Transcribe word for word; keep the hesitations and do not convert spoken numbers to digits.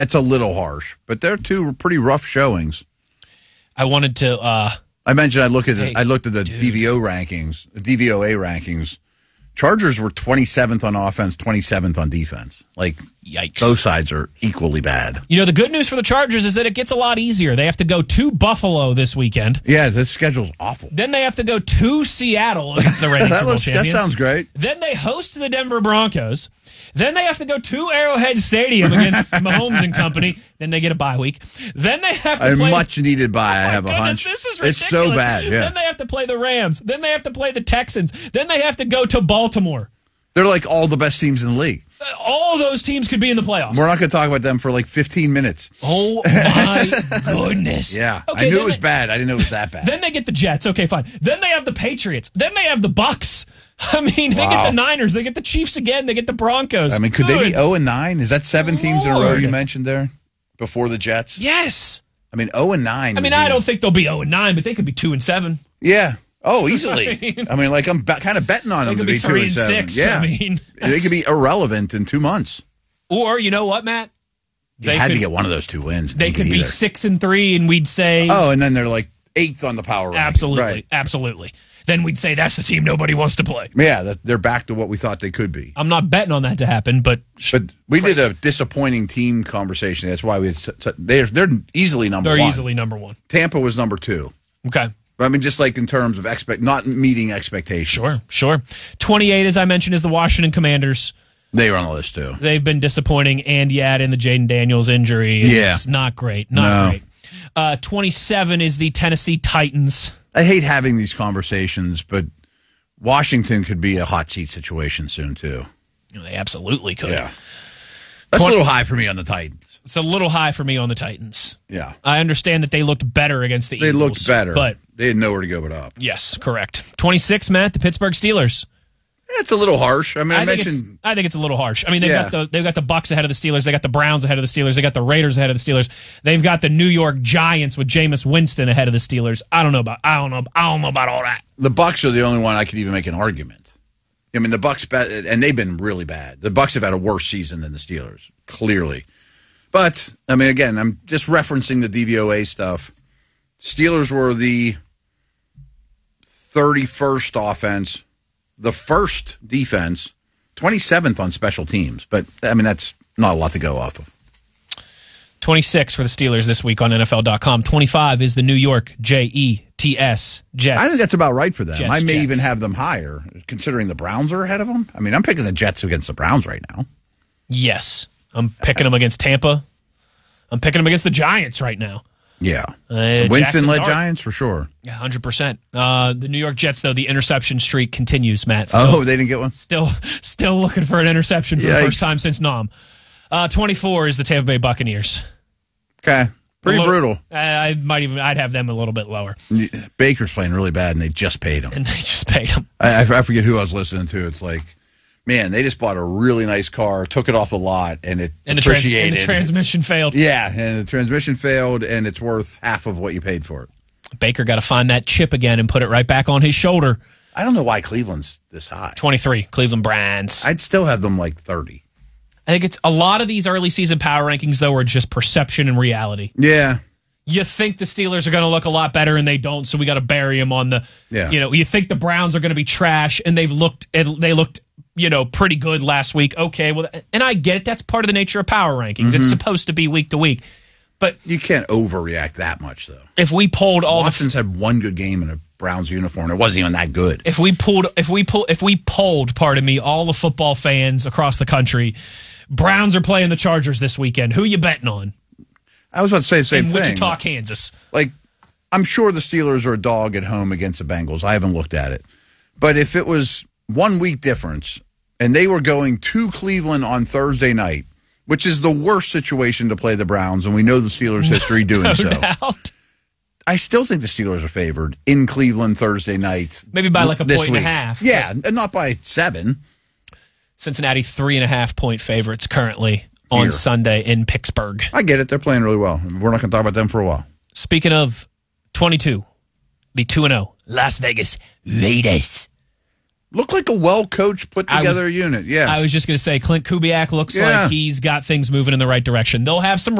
It's a little harsh, but they're two pretty rough showings. I wanted to. Uh, I mentioned I look at the, hey, I looked at the dude. D V O rankings, D V O A rankings. Chargers were twenty-seventh on offense, twenty-seventh on defense. Like, yikes. Both sides are equally bad. You know, the good news for the Chargers is that it gets a lot easier. They have to go to Buffalo this weekend. Yeah, the schedule's awful. Then they have to go to Seattle against the reigning that, Super Bowl looks, that champions. sounds great. Then they host the Denver Broncos. Then they have to go to Arrowhead Stadium against Mahomes and company. Then they get a bye week. Then they have to A play... much needed bye, oh I have goodness, a hunch. This is ridiculous. It's so bad, yeah. Then they have to play the Rams. Then they have to play the Texans. Then they have to go to Baltimore. They're like all the best teams in the league. All those teams could be in the playoffs. We're not going to talk about them for like fifteen minutes. Oh, my goodness. Yeah. Okay, I knew it was they, bad. I didn't know it was that bad. Then they get the Jets. Okay, fine. Then they have the Patriots. Then they have the Bucks. I mean, they Wow. get the Niners. They get the Chiefs again. They get the Broncos. I mean, could Good. they be oh and nine? Is that seven teams in a row Lord. you mentioned there before the Jets? Yes. I mean, oh and nine. I mean, would I be- don't think they'll be oh and nine, but they could be two and seven. Yeah. Oh, easily. I mean- I mean, like I'm be- kind of betting on They them to could be, be two three and and seven. six. Yeah. I mean, they could be irrelevant in two months. Or you know what, Matt? They had to get one of those two wins. They could be either. six and three, and we'd say, Oh, and then they're like eighth on the power ranking. absolutely, Right. absolutely. Then we'd say that's the team nobody wants to play. Yeah, that, they're back to what we thought they could be. I'm not betting on that to happen, but But we did a disappointing team conversation. That's why we t- t- they're they're easily number they're one. easily number one. Tampa was number two. Okay. But I mean, just like in terms of expect not meeting expectations. Sure, sure. twenty-eight, as I mentioned, is the Washington Commanders. They were on the list too. They've been disappointing, and you add in the Jaden Daniels injury. Yeah. It's not great. Not No. great. Uh, twenty-seven is the Tennessee Titans. I hate having these conversations, but Washington could be a hot seat situation soon too. They absolutely could. Yeah. That's Twen- a little high for me on the Titans. It's a little high for me on the Titans. Yeah. I understand that they looked better against the They Eagles. looked better, But, they had nowhere to go but up. yes, correct. twenty-six, Matt, the Pittsburgh Steelers. It's a little harsh. I mean, I, I, think mentioned it's, I think it's a little harsh. I mean, they've Yeah. got the they've got the Bucks ahead of the Steelers. They got the Browns ahead of the Steelers. They got the Raiders ahead of the Steelers. They've got the New York Giants with Jameis Winston ahead of the Steelers. I don't know about I don't know I don't know about all that. the Bucks are the only one I could even make an argument. I mean, the Bucks, and they've been really bad. The Bucks have had a worse season than the Steelers, clearly. But I mean, again, I'm just referencing the D V O A stuff. Steelers were the thirty-first offense, the first defense, twenty-seventh on special teams. But I mean, that's not a lot to go off of. twenty-six for the Steelers this week on N F L dot com. twenty-five is the New York J E T S Jets. I think that's about right for them. Jets, I may Jets. even have them higher, considering the Browns are ahead of them. I mean, I'm picking the Jets against the Browns right now. Yes. I'm picking them against Tampa. I'm picking them against the Giants right now. Yeah. Uh, Winston-led Jackson Dart. Giants for sure. Yeah, one hundred percent. Uh, the New York Jets, though, the interception streak continues, Matt. So Oh, they didn't get one? Still still looking for an interception for the Yikes. first time since Nam. Uh, twenty-four is the Tampa Bay Buccaneers. Okay. Pretty A little- brutal. I, I might even, I'd have them a little bit lower. Baker's playing really bad, and they just paid him. And they just paid them. I, I forget who I was listening to. It's like, man, they just bought a really nice car, took it off the lot, and it And the, trans- appreciated. and the transmission failed. Yeah, and the transmission failed, and it's worth half of what you paid for it. Baker got to find that chip again and put it right back on his shoulder. I don't know why Cleveland's this high. twenty-three, Cleveland Browns. I'd still have them like thirty. I think it's a lot of these early season power rankings, though, are just perception and reality. Yeah. You think the Steelers are going to look a lot better, and they don't, so we got to bury them on the. Yeah. You know, you think the Browns are going to be trash, and they've looked. They looked, you know, pretty good last week. Okay, well, and I get it. That's part of the nature of power rankings. Mm-hmm. It's supposed to be week to week, but You can't overreact that much, though. if we pulled all the Watson's had one good game in a Browns uniform. It wasn't even that good. if we pulled if we pull if we polled, pardon me, all the football fans across the country, Browns are playing the Chargers this weekend. Who you betting on? I was about to say the same In thing. Wichita, Kansas. Like, I'm sure the Steelers are a dog at home against the Bengals. I haven't looked at it. But if it was one week difference and they were going to Cleveland on Thursday night, which is the worst situation to play the Browns, and we know the Steelers' history doing No so, doubt. I still think the Steelers are favored in Cleveland Thursday night. Maybe by like a this point and a week. half. Yeah, and not by seven. Cincinnati three and a half point favorites currently on Here. Sunday in Pittsburgh. I get it. They're playing really well. We're not going to talk about them for a while. Speaking of twenty-two, the two and oh Las Vegas Raiders. Look like a well-coached, put-together unit. Yeah. I was just going to say, Clint Kubiak looks Yeah. like he's got things moving in the right direction. They'll have some